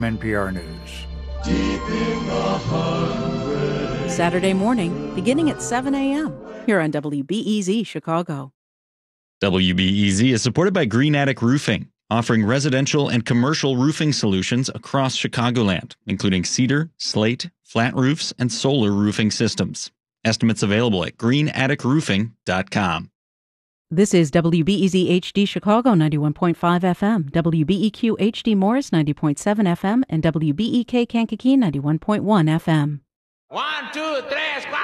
NPR News. Deep in the hundreds. Saturday morning, beginning at 7 a.m. here on WBEZ Chicago. WBEZ is supported by Green Attic Roofing, offering residential and commercial roofing solutions across Chicagoland, including cedar, slate, flat roofs, and solar roofing systems. Estimates available at greenatticroofing.com. This is WBEZ HD Chicago 91.5 FM, WBEQ HD Morris 90.7 FM, and WBEK Kankakee 91.1 FM. 1, 2, 3, 4.